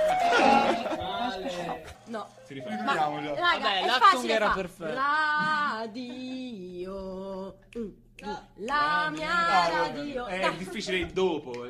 No. Si rifà. Ripetiamo già. Raga, Vabbè, è l'acting facile era fa. perfetto. Radio. La mia radio. È difficile il dopo.